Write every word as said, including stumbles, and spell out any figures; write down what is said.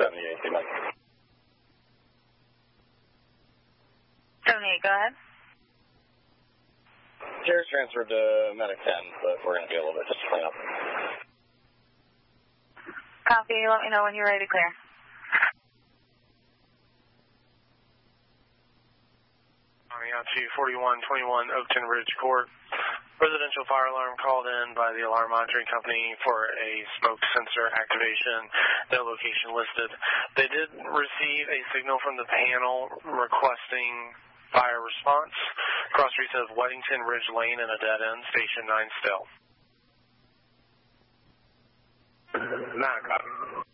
seventy-eight, Medic. seventy-eight, go ahead. Cheers, transferred to Medic ten, but we're going to be a little bit just to clean up. Copy, let me know when you're ready to clear. Out to forty-one twenty-one Oakton Ridge Court. Residential fire alarm called in by the alarm monitoring company for a smoke sensor activation. No location listed. They did receive a signal from the panel requesting fire response. Cross streets of Weddington Ridge Lane and a dead end. Station nine still. Nine, copy.